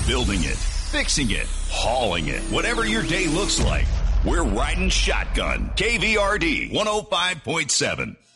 building it, fixing it, hauling it. Whatever your day looks like, we're riding shotgun. KVRD 105.7.